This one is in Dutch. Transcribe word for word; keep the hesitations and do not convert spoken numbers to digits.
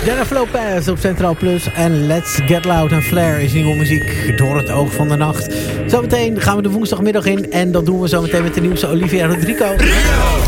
Jennifer Lopez op Centraal Plus en Let's Get Loud en Flair is nieuwe muziek door het oog van de nacht. Zometeen gaan we de woensdagmiddag in en dat doen we zometeen met de nieuwste Olivia Rodrigo.